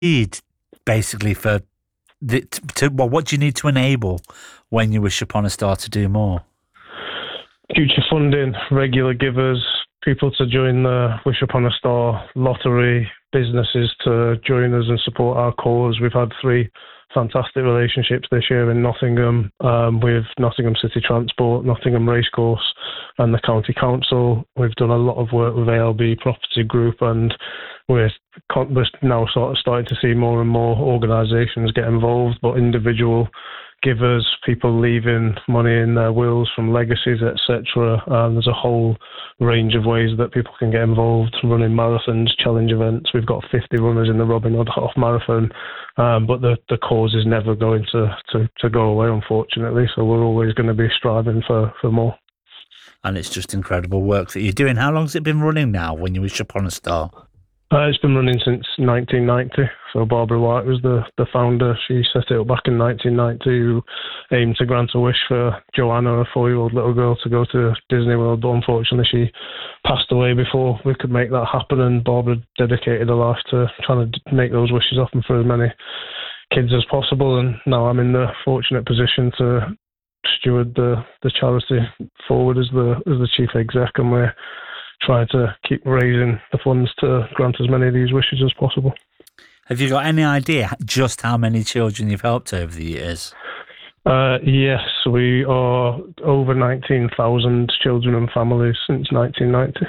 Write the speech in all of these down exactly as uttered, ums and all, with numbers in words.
need basically for the, to, well, what do you need to enable When You Wish Upon a Star to do more? Future funding, regular givers, people to join the Wish Upon a Star lottery, businesses to join us and support our cause. We've had three fantastic relationships this year in Nottingham um, with Nottingham City Transport, Nottingham Racecourse and the County Council. We've done a lot of work with A L B Property Group, and we're, we're now sort of starting to see more and more organisations get involved, but individual givers, people leaving money in their wills from legacies, et cetera. Um, there's a whole range of ways that people can get involved, running marathons, challenge events. We've got fifty runners in the Robin Hood Half Marathon, um, but the, the cause is never going to, to, to go away, unfortunately, so we're always going to be striving for, for more. And it's just incredible work that you're doing. How long has it been running now, When You Wish Upon a Star? Uh, it's been running since nineteen ninety. So Barbara White was the, the founder. She set it up back in nineteen ninety, aimed to grant a wish for Joanna, a four-year-old little girl, to go to Disney World. But unfortunately, she passed away before we could make that happen. And Barbara dedicated her life to trying to make those wishes happen for as many kids as possible. And now I'm in the fortunate position to steward the, the charity forward as the as the chief exec, and we're trying to keep raising the funds to grant as many of these wishes as possible. Have you got any idea just how many children you've helped over the years? Uh, yes, we are over nineteen thousand children and families since nineteen ninety.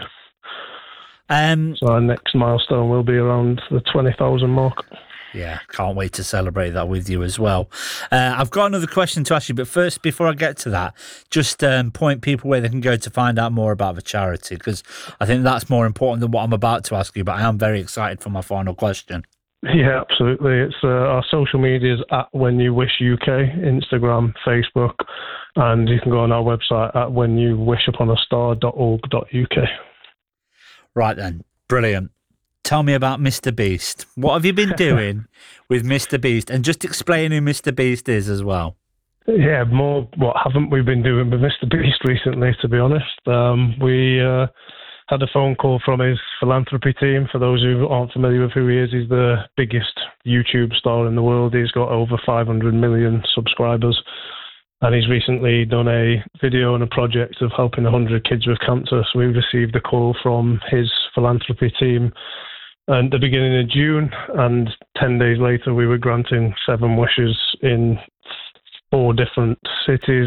Um, so our next milestone will be around the twenty thousand mark. Yeah, can't wait to celebrate that with you as well. Uh, I've got another question to ask you, but first, before I get to that, just um, point people where they can go to find out more about the charity, because I think that's more important than what I'm about to ask you, but I am very excited for my final question. Yeah, absolutely. It's uh, our social media is at When You Wish U K, Instagram, Facebook, and you can go on our website at when you wish upon a star dot org dot U K. Right then, brilliant. Tell me about Mister Beast. What have you been doing with Mister Beast? And just explain who Mister Beast is as well. Yeah, more what haven't we been doing with Mister Beast recently, to be honest. Um, we uh, had a phone call from his philanthropy team. For those who aren't familiar with who he is, he's the biggest YouTube star in the world. He's got over five hundred million subscribers. And he's recently done a video and a project of helping one hundred kids with cancer. So we received a call from his philanthropy team at the beginning of June, and ten days later we were granting seven wishes in four different cities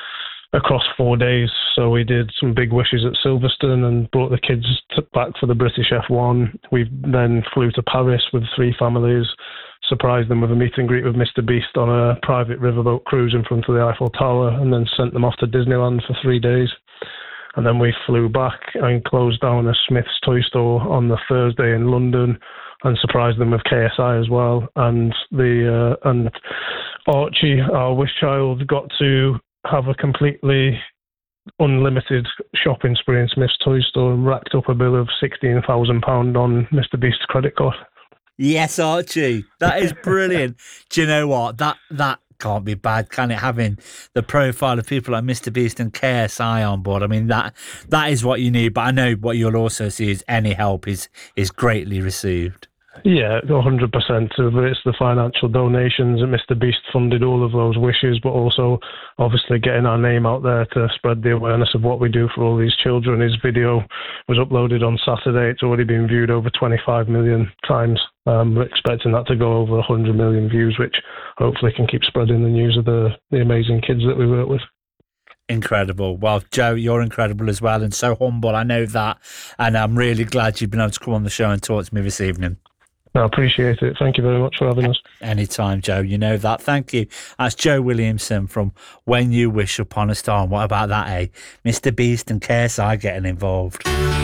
across four days. So we did some big wishes at Silverstone and brought the kids back for the British F one. We then flew to Paris with three families, surprised them with a meet and greet with Mister Beast on a private riverboat cruise in front of the Eiffel Tower, and then sent them off to Disneyland for three days. And then we flew back and closed down a Smith's toy store on the Thursday in London and surprised them with K S I as well. And the uh, and Archie, our wish child, got to have a completely unlimited shopping spree in Smith's toy store and racked up a bill of sixteen thousand pounds on Mister Beast's credit card. Yes, Archie, that is brilliant. Do you know what? That that can't be bad, can it? Having the profile of people like Mister Beast and K S I on board. I mean, that that is what you need. But I know what you'll also see is any help is is greatly received. Yeah, one hundred percent. It's the financial donations, and Mister Beast funded all of those wishes, but also obviously getting our name out there to spread the awareness of what we do for all these children. His video was uploaded on Saturday. It's already been viewed over twenty-five million times. Um, we're expecting that to go over one hundred million views, which hopefully can keep spreading the news of the, the amazing kids that we work with. Incredible. Well, Joe, you're incredible as well, and so humble. I know that, and I'm really glad you've been able to come on the show and talk to me this evening. I appreciate it. Thank you very much for having us. Anytime, Joe. You know that. Thank you. That's Joe Williamson from When You Wish Upon a Star. And what about that, eh? Mister Beast and K S I getting involved.